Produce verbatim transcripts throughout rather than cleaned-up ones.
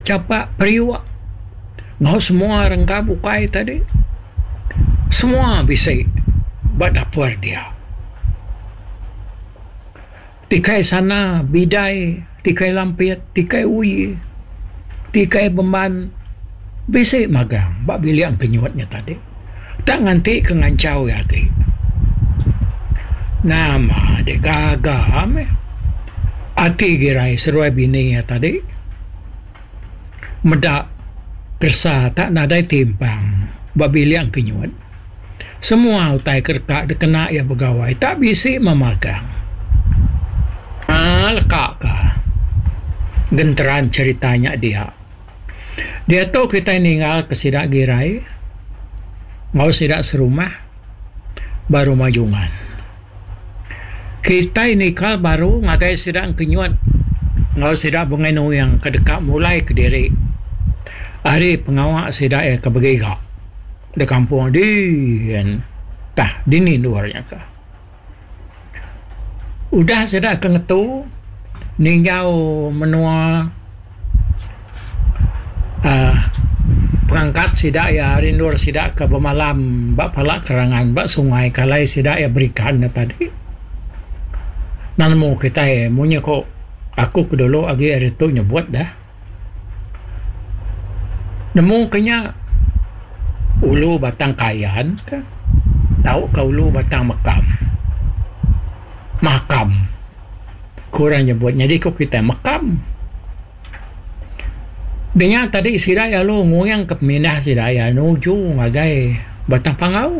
capak periwak ngau semua rengka bukai tadi semua bisa buat dapur dia tikai sana bidai tikai lampit tikai ui tikai beman bisa magang bak biliang kenyuatnya tadi tak nganti kengancau ya ti nama de gagam ati girai seruai bini ya tadi medak kersa tak nadai timpang babiliang kenyuat semua utai kerka dekena ya pegawai tak bisi memagang ah lekak ka genteran ceritanya dia dia tu kita tinggal ke sidak girai mau sidak serumah baru majungan kita ini kal baru ngatai sidak kenyuat ngau sidak bengenu yang kedekat mulai ke diri hari pengawak sidak ya ke begega di kampung di kan tah dini luarnya ka udah sidak kengetu ninggau menua uh, pengangkat sidak ya rindur sidak ke pemalam bak palak kerangan bak sungai kalai sidak ya berikan ya tadi nan mau kita ya munya kok aku kedulu agi hari tu nyebut dah nemu kenya ulu batang kayan ka tahu ka ulu batang makam makam kurang nyebut jadi kok kita makam dia tadi sidaya lo nguyang keminah sidaya nuju ngagai batang pangau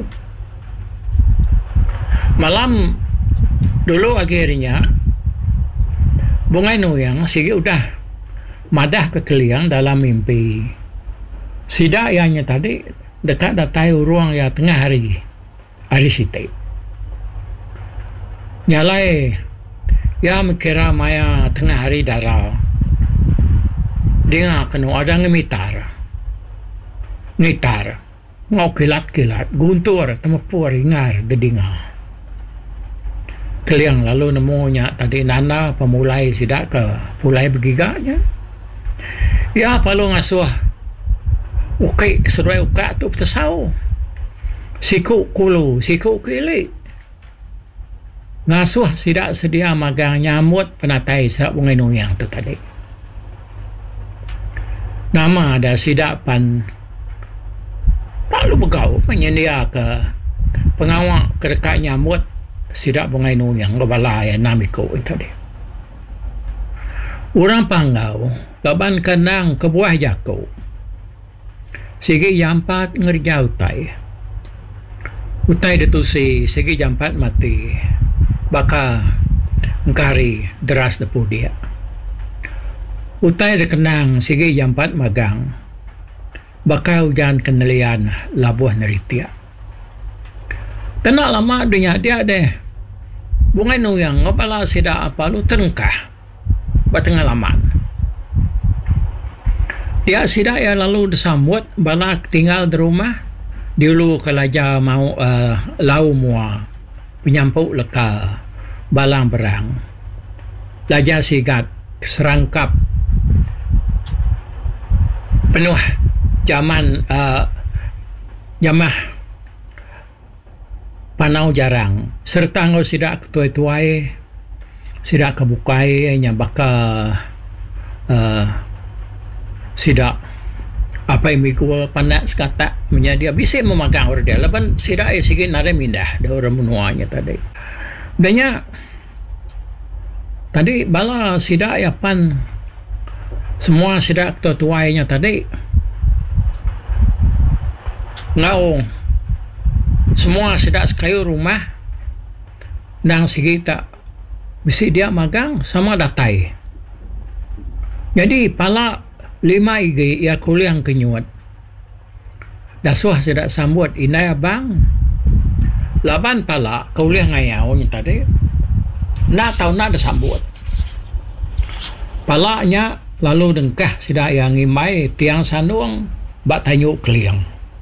malam dulu akhirnya bungai nuyang sige udah madah kekeliang dalam mimpi sidayanya tadi dekat datai ruang ya tengah hari hari siti nyalai ya mikira maya tengah hari darah dia kena ada ngemitar ngitar ngau kilat-kilat guntur temepur ingar gedinga keliang lalu nemunya tadi nana pemulai sidak ke pulai begiganya ya palu ngasuh ukay seruai uka tu tersau siku kulu siku kili ngasuh sidak sedia magang nyamut penatai serak bungai nuyang tu tadi nama ada sidak pan tak lu begau menyedia ke pengawak kedekat nyamut sidak bungai nuyang lebalai namiku tadi orang panggau laban kenang ke buah jaku sige jampat ngerja utai utai detusi sige jampat mati baka ngkari deras depu dia utai dekenang sige jampat magang baka hujan kenelian labuh neritia tenak lama dunia dia deh bungai nuyang ngapala sida apa lu terengkah batengah laman dia sidak ya lalu disambut balak tinggal di rumah dulu kelaja mau uh, lau mua penyampuk leka balang berang laja sigat serangkap penuh zaman uh, jamah panau jarang serta ngau sidak ketuai-tuai sidak kebukai nya baka uh, sidak apa yang mikul panak sekata menjadi bisa memagang orang dia lepas sidak ya sikit nada mindah dia orang menuanya tadi banyak tadi bala sidak ya pan semua sidak tua-tuanya tadi ngau semua sidak sekayu rumah nang sikit tak bisa dia magang sama datai jadi pala lima igi ia kuliang kenyuat dasuah sidak sambut inai abang laban pala kuliang ngayau ni tadi nak tahu nak disambut palanya lalu dengkah sidak yang ngimai tiang sanduang bak tanyuk keliang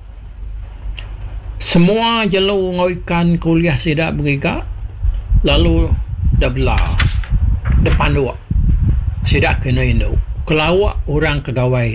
semua jelu ngoikan kuliah sidak bergiga lalu dah belah depan dua sidak kena induk kelawak orang kegawai